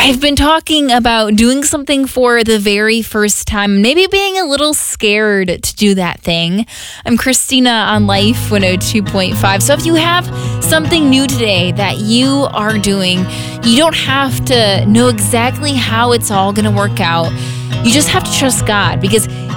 I've been talking about doing something for the very first time, maybe being a little scared to do that thing. I'm Christina on Life 102.5. So if you have something new today that you are doing, you don't have to know exactly how it's all going to work out. You just have to trust God, because